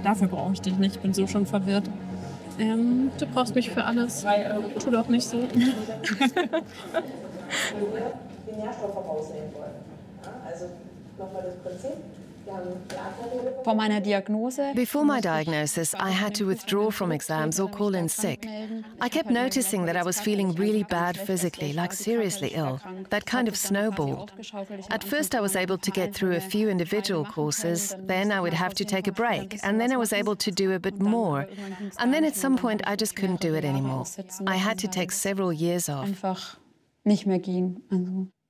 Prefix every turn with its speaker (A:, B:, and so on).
A: Dafür brauche ich dich nicht, ich bin so schon verwirrt. Du brauchst mich für alles. Tu doch nicht so.
B: Die Nährstoffe rausnehmen wollen. Ja, also nochmal das Prinzip.
C: Before my diagnosis, I had to withdraw from exams or call in sick. I kept noticing that I was feeling really bad physically, like seriously ill. That kind of snowballed. At first, I was able to get through a few individual courses, then I would have to take a break, and then I was able to do a bit more. And then at some point, I just couldn't do it anymore. I had to take several years off.
D: Nicht mehr ging. Also